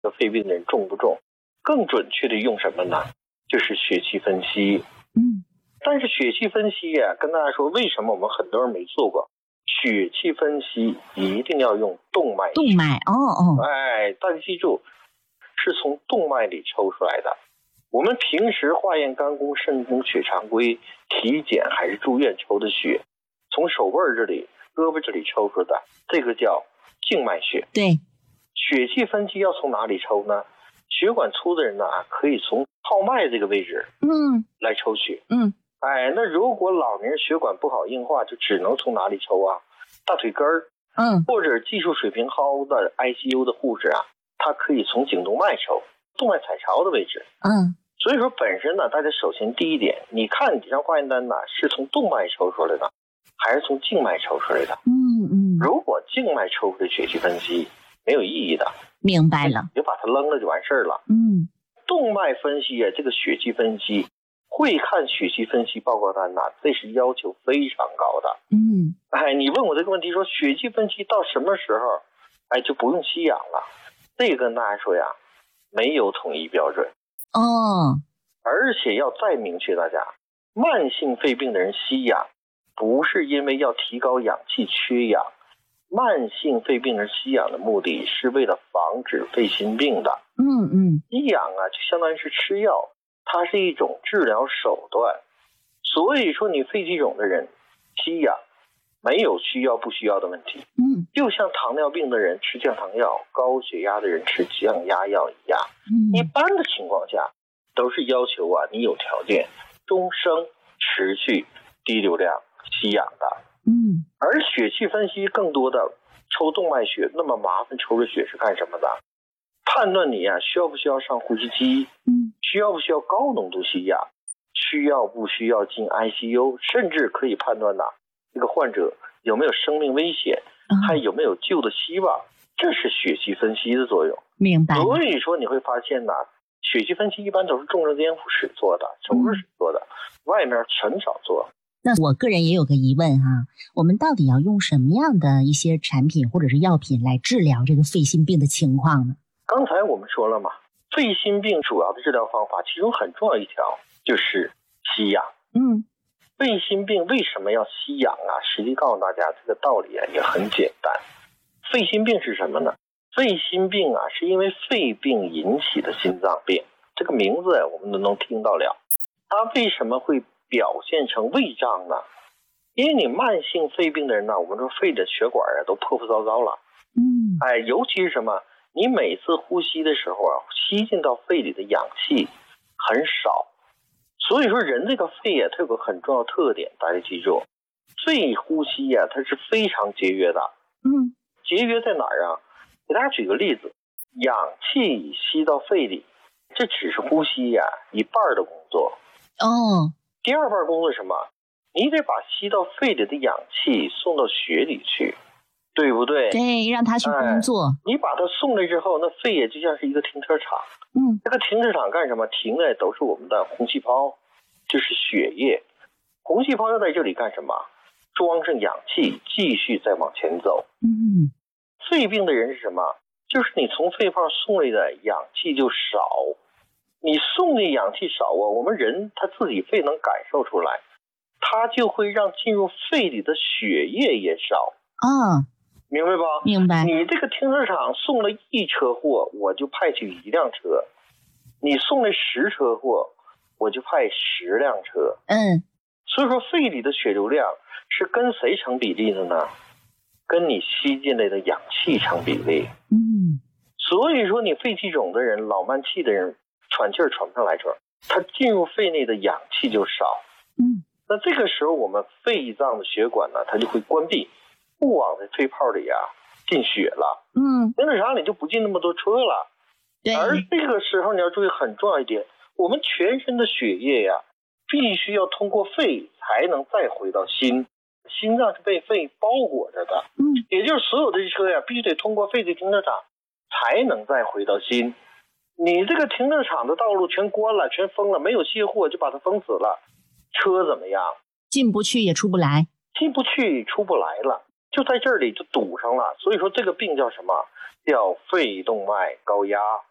肺病的人重不重，更准确的用什么呢？就是血气分析。但是血气分析啊，跟大家说为什么我们很多人没做过。血气分析一定要用动脉。 动脉， 大家记住，是从动脉里抽出来的。我们平时化验肝功、肾功、血常规、体检还是住院抽的血，从手背这里、胳膊这里抽出的，这个叫静脉血。 对， 血气分析要从哪里抽呢？血管粗的人呢，可以从号脉这个位置，来抽血。那如果老年人血管不好硬化，就只能从哪里抽啊？大腿根儿，或者技术水平好的 ICU 的护士啊，他可以从颈动脉抽，动脉彩槽的位置。所以说本身呢，大家首先第一点，你看你这张化验单呢，是从动脉抽出来的，还是从静脉抽出来的？如果静脉抽出的血气分析没有意义的， 明白了， 你就把它扔了就完事儿了。动脉分析啊，这个血气分析。会看血气分析报告单呐，这是要求非常高的。你问我这个问题说血气分析到什么时候，就不用吸氧了？这个跟大家说呀，没有统一标准。而且要再明确大家，慢性肺病的人吸氧，不是因为要提高氧气缺氧，慢性肺病人吸氧的目的是为了防止肺心病的。吸氧啊，就相当于是吃药。它是一种治疗手段，所以说你肺气肿的人吸氧没有需要不需要的问题。就像糖尿病的人吃降糖药，高血压的人吃降压药一样。一般的情况下都是要求啊，你有条件终生持续低流量吸氧的。而血气分析更多的抽动脉血，那么麻烦抽的血是干什么的？判断你啊需要不需要上呼吸机，需要不需要高浓度吸氧，需要不需要进 ICU， 甚至可以判断这个患者有没有生命危险，还有没有救的希望，这是血气分析的作用。 明白。 所以说你会发现血气分析一般都是重症监护室做的，手术室做的，外面很少做。 那我个人也有个疑问我们到底要用什么样的一些产品或者是药品来治疗这个肺心病的情况呢？ 刚才我们说了嘛，肺心病主要的治疗方法其中很重要一条就是吸氧。肺心病为什么要吸氧啊？实际告诉大家这个道理啊也很简单。肺心病是什么呢？肺心病啊是因为肺病引起的心脏病，这个名字我们都能听到了。它为什么会表现成胃胀呢？因为你慢性肺病的人呢，我们说肺的血管都破破糟糟了。尤其是什么？你每次呼吸的时候啊，吸进到肺里的氧气很少，所以说人这个肺啊，它有个很重要特点，大家记住，肺呼吸啊，它是非常节约的。节约在哪儿啊？给大家举个例子，氧气吸到肺里，这只是呼吸一半的工作。第二半工作是什么？你得把吸到肺里的氧气送到血里去。对不对？ 对，让他去工作。 你把它送来之后，那肺也就像是一个停车场。这个停车场干什么？停的都是我们的红细胞，就是血液。红细胞要在这里干什么？装上氧气，继续再往前走。肺病的人是什么？就是你从肺泡送来的氧气就少，你送的氧气少我们人他自己肺能感受出来，他就会让进入肺里的血液也少。明白吧？ 明白。 你这个停车场送了1车货，我就派去1辆车；你送了10车货，我就派10辆车。所以说肺里的血流量是跟谁成比例的呢？跟你吸进来的氧气成比例。所以说你肺气肿的人、老慢气的人，喘气喘不上来他进入肺内的氧气就少。那这个时候我们肺脏的血管呢，它就会关闭，不往这肺泡里进血了。停车场里就不进那么多车了。而这个时候你要注意很重要一点，我们全身的血液必须要通过肺才能再回到心，心脏是被肺包裹着的。也就是所有的车必须得通过肺的停车场才能再回到心。你这个停车场的道路全关了，全封了，没有卸货就把它封死了，车怎么样？ 进不去也出不来， 进不去出不来了，就在这里就堵上了。所以说这个病叫什么？叫肺动脉高压。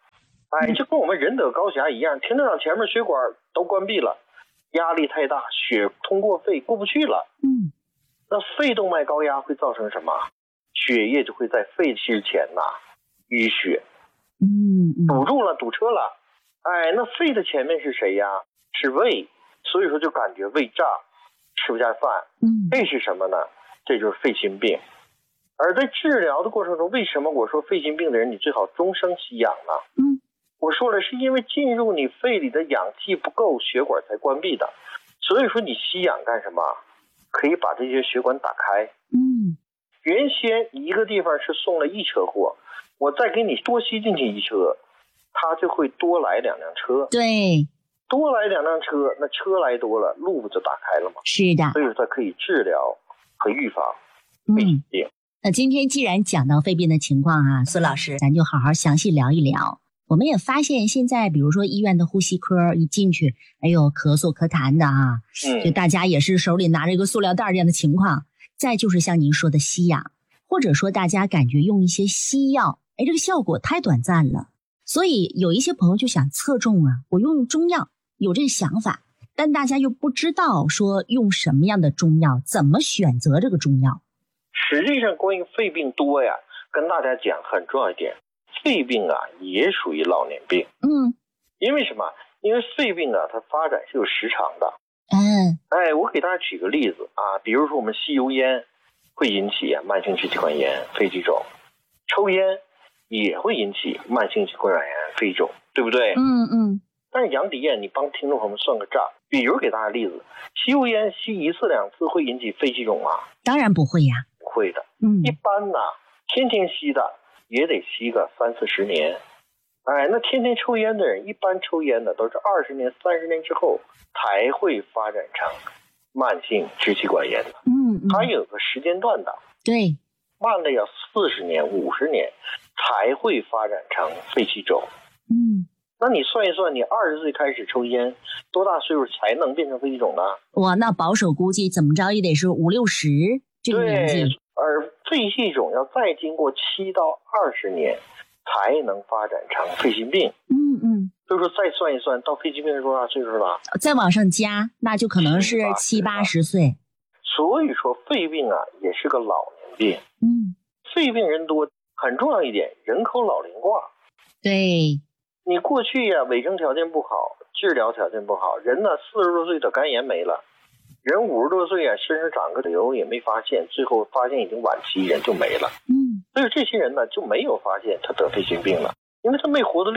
就跟我们人得高血压一样，停车场前面血管都关闭了，压力太大，血通过肺过不去了。那肺动脉高压会造成什么？血液就会在肺之前淤血，堵住了，堵车了。那肺的前面是谁呀？是胃，所以说就感觉胃胀，吃不下饭。这是什么呢？这就是肺心病。而在治疗的过程中，为什么我说肺心病的人你最好终生吸氧呢？我说了，是因为进入你肺里的氧气不够，血管才关闭的。所以说你吸氧干什么？可以把这些血管打开。原先一个地方是送了1车货，我再给你多吸进去1车，它就会多来2辆车。 对， 多来2辆车，那车来多了，路不就打开了吗？ 是的， 所以说它可以治疗和预防肺心病。 那今天既然讲到肺病的情况孙老师，咱就好好详细聊一聊。我们也发现现在比如说医院的呼吸科一进去，咳嗽咳痰的就大家也是手里拿着一个塑料袋这样的情况。再就是像您说的吸氧，或者说大家感觉用一些西药，这个效果太短暂了，所以有一些朋友就想侧重我用中药，有这个想法，但大家又不知道说用什么样的中药，怎么选择这个中药。 实际上关于肺病多跟大家讲很重要一点，肺病也属于老年病。因为什么？因为肺病它发展是有时长的。我给大家举个例子比如说我们吸油烟会引起慢性支气管炎、肺气肿，抽烟也会引起慢性支气管炎、肺肿，对不对？但是杨迪你帮听众朋友们算个账，比如给大家例子，吸油烟吸1次2次会引起肺气肿吗？ 当然不会呀。 不会的。一般天天吸的也得吸个30-40年。那天天抽烟的人，一般抽烟的都是20年、30年之后才会发展成慢性支气管炎的。它有个时间段的。 对， 慢的要40年、50年才会发展成肺气肿。那你算一算，你20岁开始抽烟，多大岁数才能变成肺气肿呢？ 那保守估计怎么着也得是50-60这个年纪。 对，而肺气肿要再经过7到20年才能发展成肺心病。所以说再算一算，到肺心病是多大岁数了？ 再往上加，那就可能是70-80岁。 所以说肺病也是个老年病。肺病人多，很重要一点，人口老龄化。 对， 你过去卫生条件不好，治疗条件不好，人40多岁得肝炎没了，人50多岁身上长个瘤也没发现，最后发现已经晚期，人就没了。所以这些人就没有发现他得肺心病了，因为他没活到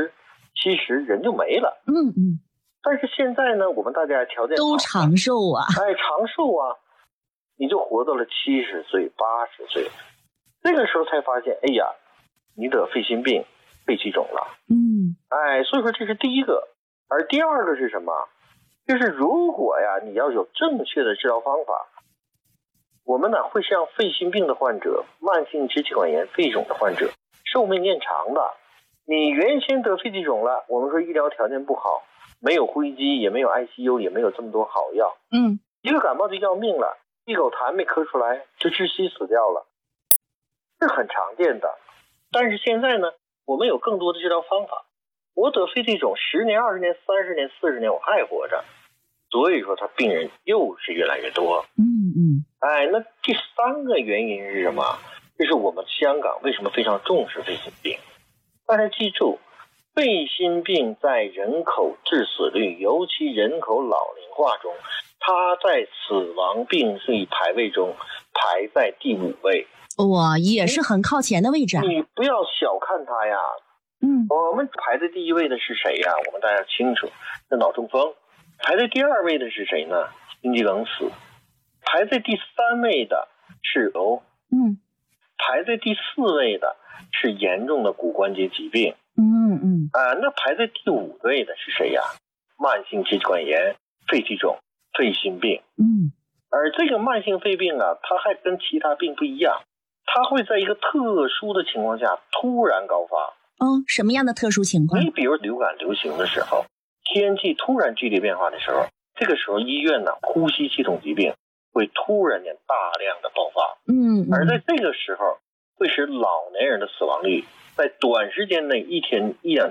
60、70，人就没了。但是现在呢，我们大家条件都长寿长寿你就活到了70岁、80岁，这个时候才发现，你得肺心病、肺气肿了。所以说这是第一个。而第二个是什么？就是如果你要有正确的治疗方法，我们会让肺心病的患者、慢性支气管炎、肺肿的患者寿命延长的。你原先得肺气肿了，我们说医疗条件不好，没有呼吸机，也没有 ICU， 也没有这么多好药。一个感冒就要命了，一口痰没咳出来就窒息死掉了，是很常见的。但是现在呢，我们有更多的治疗方法，我得肺气肿10年、20年、30年、40年我还活着，所以说他病人又是越来越多。那第3个原因是什么？就是我们香港为什么非常重视肺心病。大家记住，肺心病在人口致死率，尤其人口老龄化中，它在死亡病例排位中排在第5位。 也是很靠前的位置。 你不要小看它呀。我们排在第1位的是谁呀？我们大家清楚，是脑中风。排在第2位的是谁呢？心肌梗死。排在第3位的是排在第4位的是严重的骨关节疾病。那排在第5位的是谁呀？慢性支气管炎、肺气肿、肺心病。而这个慢性肺病它还跟其他病不一样，它会在一个特殊的情况下突然高发。 什么样的特殊情况？ 你比如流感流行的时候，天气突然剧烈变化的时候，这个时候医院呼吸系统疾病会突然间大量的爆发。而在这个时候会使老年人的死亡率在短时间内1天1-2